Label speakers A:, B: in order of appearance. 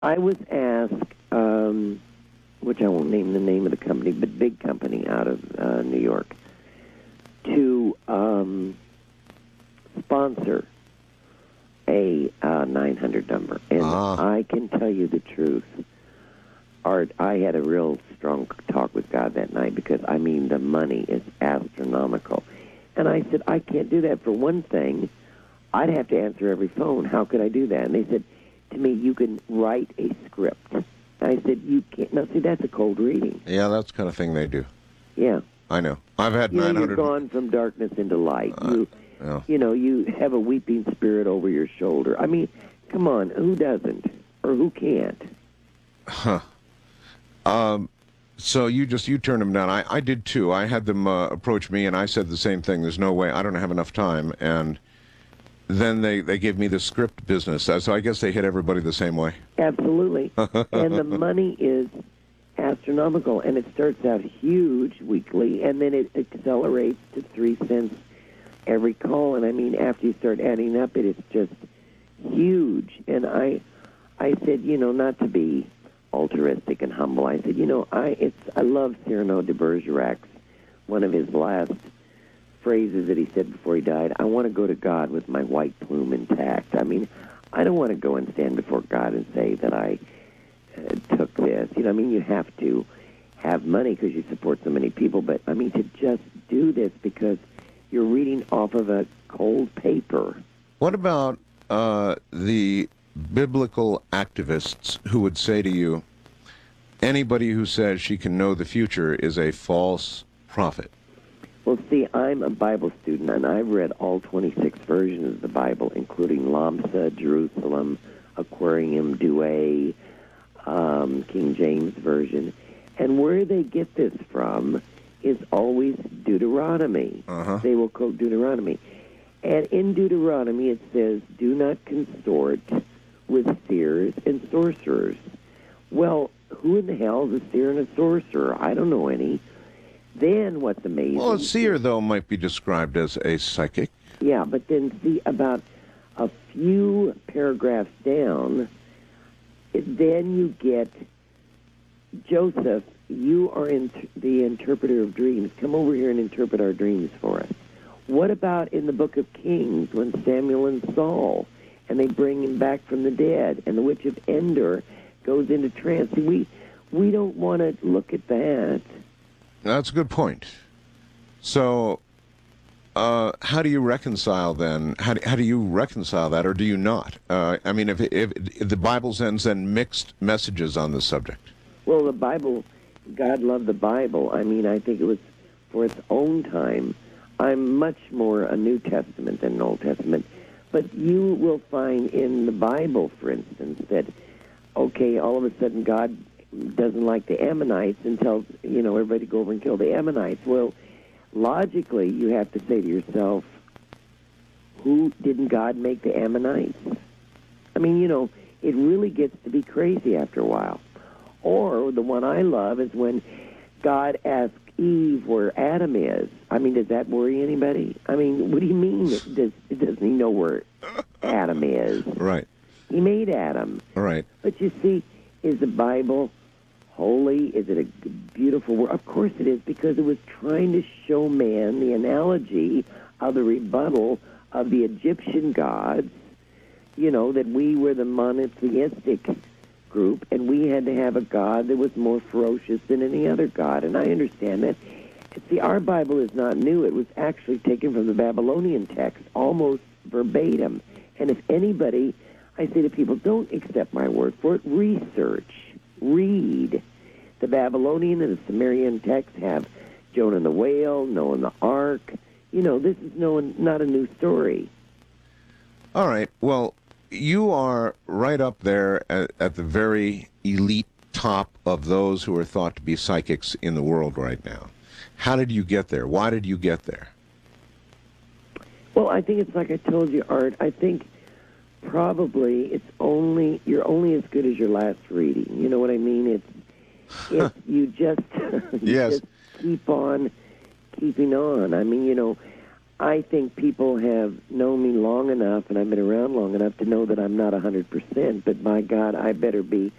A: I was asked, which I won't name the name of the company, but big company out of New York, to sponsor a 900 number. And I can tell you the truth, Art, I had a real strong talk with God that night because, I mean, the money is astronomical. And I said, I can't do that. For one thing, I'd have to answer every phone. How could I do that? And they said to me, you can write a script. And I said, you can't. Now, see, that's a cold reading.
B: Yeah, that's the kind of thing they do.
A: Yeah.
B: I know. I've had
A: You know,
B: 900.
A: you're gone from darkness into light. You know, you have a weeping spirit over your shoulder. I mean, come on, who doesn't? Or who can't?
B: Huh. So you turned them down. I did too. I had them approach me, and I said the same thing. There's no way. I don't have enough time. And then they gave me the script business. So I guess they hit everybody the same way.
A: Absolutely. And the money is astronomical, and it starts out huge weekly, and then it accelerates to 3 cents every call. And I mean, after you start adding up, it is just huge. And I said, you know, not to be altruistic and humble, I said, you know, I love Cyrano de Bergerac's, one of his last phrases that he said before he died, I want to go to God with my white plume intact. I mean, I don't want to go and stand before God and say that I took this. You know, I mean, you have to have money because you support so many people, but I mean, to just do this because you're reading off of a cold paper.
B: What about the biblical activists who would say to you, anybody who says she can know the future is a false prophet?
A: Well, see, I'm a Bible student, and I've read all 26 versions of the Bible, including Lamsa, Jerusalem, Aquarium, Douay, King James Version. And where they get this from is always Deuteronomy. They will quote Deuteronomy. And in Deuteronomy it says, do not consort with seers and sorcerers. Well, who in the hell is a seer and a sorcerer? I don't know any. Then what's amazing...
B: Well, a seer, though, might be described as a psychic.
A: Yeah, but then see, about a few paragraphs down, then you get, Joseph, you are the interpreter of dreams. Come over here and interpret our dreams for us. What about in the book of Kings when Samuel and Saul, and they bring him back from the dead, and the witch of Endor goes into trance? See, we don't want to look at that.
B: That's a good point. So, how do you reconcile then? How do you reconcile that, or do you not? I mean, if the Bible sends then mixed messages on the subject.
A: Well, the Bible, God loved the Bible. I mean, I think it was for its own time. I'm much more a New Testament than an Old Testament. But you will find in the Bible, for instance, that, okay, all of a sudden God doesn't like the Ammonites and tells, you know, everybody to go over and kill the Ammonites. Well, logically, you have to say to yourself, who didn't God make the Ammonites? I mean, you know, it really gets to be crazy after a while. Or the one I love is when God asks Eve where Adam is. I mean, does that worry anybody? I mean, what do you mean? Doesn't he know where Adam is?
B: Right.
A: He made Adam.
B: Right.
A: But you see, is the Bible holy? Is it a beautiful word? Of course it is, because it was trying to show man the analogy of the rebuttal of the Egyptian gods, you know, that we were the monotheistic group, and we had to have a God that was more ferocious than any other God. And I understand that. See, our Bible is not new. It was actually taken from the Babylonian text, almost verbatim. And if anybody, I say to people, don't accept my word for it. Research. Read. The Babylonian and the Sumerian texts have Jonah and the whale, Noah and the ark. You know, this is not a new story.
B: All right. Well, you are right up there at the very elite top of those who are thought to be psychics in the world right now. How did you get there? Why did you get there?
A: Well, I think it's like I told you, Art. I think probably you're only as good as your last reading. You know what I mean? It's you
B: yes.
A: just keep on keeping on. I mean, you know, I think people have known me long enough, and I've been around long enough to know that I'm not 100%, but by God, I better be